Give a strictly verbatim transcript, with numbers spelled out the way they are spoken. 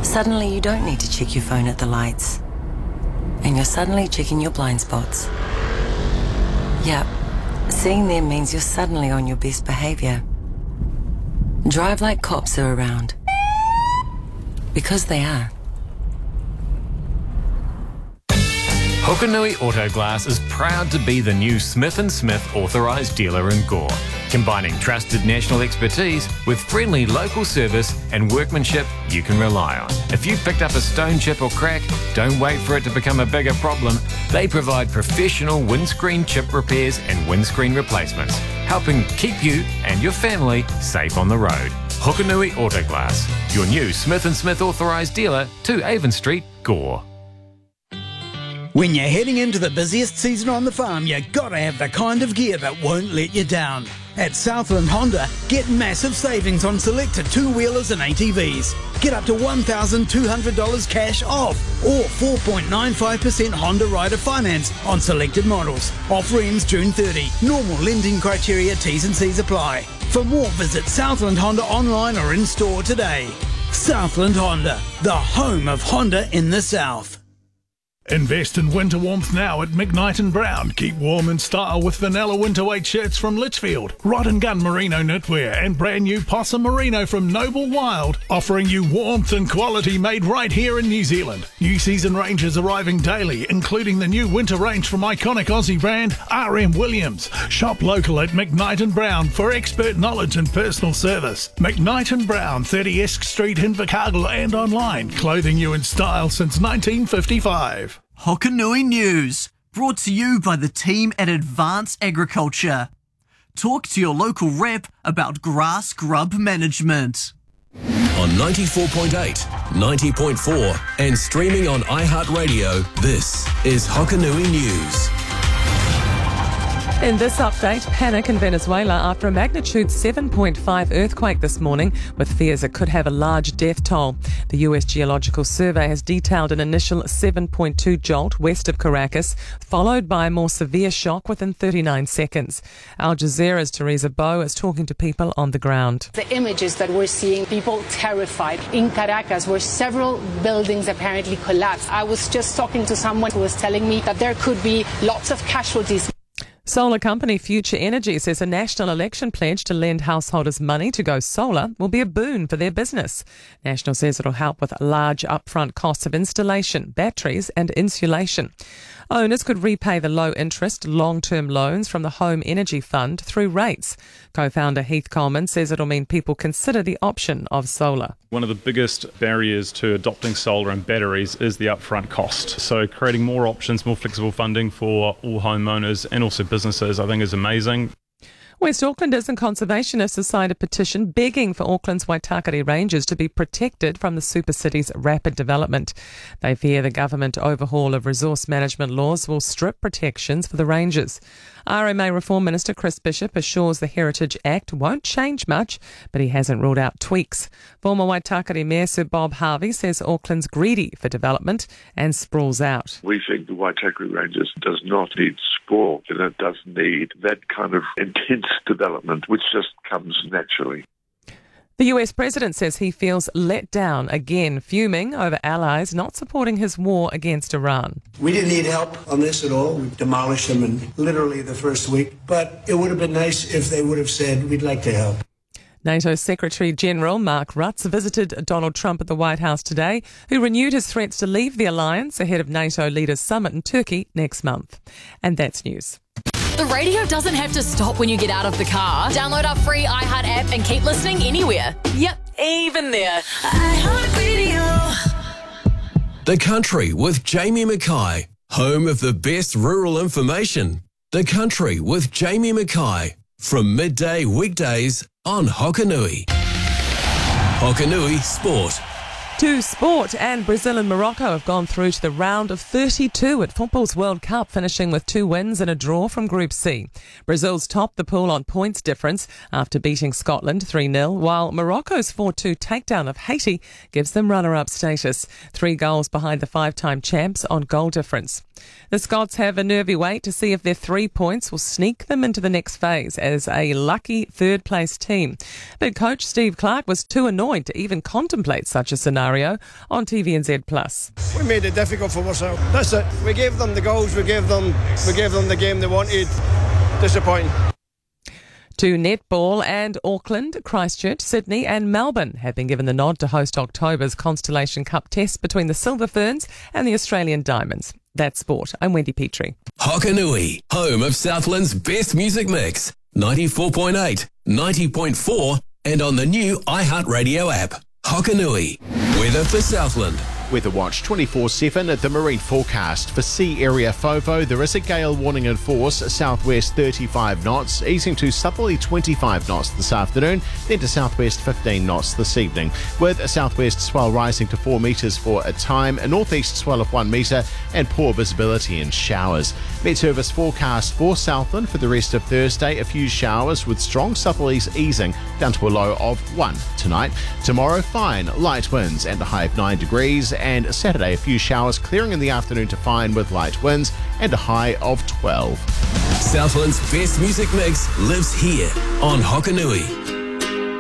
Suddenly you don't need to check your phone at the lights. And you're suddenly checking your blind spots. Yep, seeing them means you're suddenly on your best behaviour. Drive like cops are around. Because they are. Hokonui Autoglass is proud to be the new Smith and Smith authorised dealer in Gore, combining trusted national expertise with friendly local service and workmanship you can rely on. If you picked up a stone chip or crack, don't wait for it to become a bigger problem. They provide professional windscreen chip repairs and windscreen replacements, helping keep you and your family safe on the road. Hokonui Autoglass, your new Smith and Smith authorised dealer to Avon Street, Gore. When you're heading into the busiest season on the farm, you gotta have the kind of gear that won't let you down. At Southland Honda, get massive savings on selected two-wheelers and A T Vs. Get up to one thousand two hundred dollars cash off or four point nine five percent Honda Rider finance on selected models. Offer ends June thirtieth. Normal lending criteria, T's and C's apply. For more, visit Southland Honda online or in-store today. Southland Honda, the home of Honda in the South. Invest in winter warmth now at McKnight and Brown. Keep warm in style with vanilla winter weight shirts from Litchfield, Rod and Gun Merino knitwear, and brand new Possum Merino from Noble Wild, offering you warmth and quality made right here in New Zealand. New season ranges arriving daily, including the new winter range from iconic Aussie brand R M Williams. Shop local at McKnight and Brown for expert knowledge and personal service. McKnight and Brown, thirty Esk Street, Invercargill, and online. Clothing you in style since nineteen fifty-five. Hokonui News, brought to you by the team at Advanced Agriculture. Talk to your local rep about grass grub management. On ninety-four point eight, ninety point four and streaming on iHeartRadio, this is Hokonui News. In this update, panic in Venezuela after a magnitude seven point five earthquake this morning, with fears it could have a large death toll. The U S Geological Survey has detailed an initial seven point two jolt west of Caracas, followed by a more severe shock within thirty-nine seconds. Al Jazeera's Teresa Bow is talking to people on the ground. The images that we're seeing, people terrified. In Caracas, where several buildings apparently collapsed. I was just talking to someone who was telling me that there could be lots of casualties. Solar company Future Energy says a national election pledge to lend householders money to go solar will be a boon for their business. National says it'll help with large upfront costs of installation, batteries and insulation. Owners could repay the low-interest, long-term loans from the Home Energy Fund through rates. Co-founder Heath Coleman says it'll mean people consider the option of solar. One of the biggest barriers to adopting solar and batteries is the upfront cost. So creating more options, more flexible funding for all homeowners and also businesses, I think is amazing. West Aucklanders and conservationists have signed a petition begging for Auckland's Waitakere Ranges to be protected from the super city's rapid development. They fear the government overhaul of resource management laws will strip protections for the ranges. R M A Reform Minister Chris Bishop assures the Heritage Act won't change much, but he hasn't ruled out tweaks. Former Waitakere Mayor Sir Bob Harvey says Auckland's greedy for development and sprawls out. We think the Waitakere Ranges does not need sprawl, and it does need that kind of intense development, which just comes naturally. The U S president says he feels let down again, fuming over allies not supporting his war against Iran. We didn't need help on this at all. We demolished them in literally the first week. But it would have been nice if they would have said, we'd like to help. NATO Secretary General Mark Rutte visited Donald Trump at the White House today, who renewed his threats to leave the alliance ahead of NATO leaders' summit in Turkey next month. And that's news. The radio doesn't have to stop when you get out of the car. Download our free iHeart app and keep listening anywhere. Yep, even there. iHeartRadio. The Country with Jamie Mackay, home of the best rural information. The Country with Jamie Mackay, from midday weekdays on Hokonui. Hokonui Sport. To sport, and Brazil and Morocco have gone through to the round of thirty-two at Football's World Cup, finishing with two wins and a draw from Group C. Brazil's topped the pool on points difference after beating Scotland three nil, while Morocco's four two takedown of Haiti gives them runner-up status, three goals behind the five-time champs on goal difference. The Scots have a nervy wait to see if their three points will sneak them into the next phase as a lucky third-place team. But coach Steve Clarke was too annoyed to even contemplate such a scenario scenario on T V N Z Plus. We made it difficult for ourselves. That's it. We gave them the goals. We gave them. We gave them the game they wanted. Disappointing. To netball, and Auckland, Christchurch, Sydney and Melbourne have been given the nod to host October's Constellation Cup test between the Silver Ferns and the Australian Diamonds. That's sport. I'm Wendy Petrie. Hokanui, home of Southland's best music mix. ninety-four point eight, ninety point four and on the new iHeartRadio app. Hokanui, weather for Southland. Weather Watch twenty-four seven at the marine forecast. For sea area FOVO, there is a gale warning in force, southwest thirty-five knots, easing to southerly twenty-five knots this afternoon, then to southwest fifteen knots this evening, with a southwest swell rising to four metres for a time, a northeast swell of one metre, and poor visibility and showers. Met Service forecast for Southland for the rest of Thursday, a few showers with strong southerlies easing down to a low of one tonight. Tomorrow, fine, light winds and a high of nine degrees. And Saturday, a few showers clearing in the afternoon to fine with light winds and a high of twelve. Southland's best music mix lives here on Hokanui.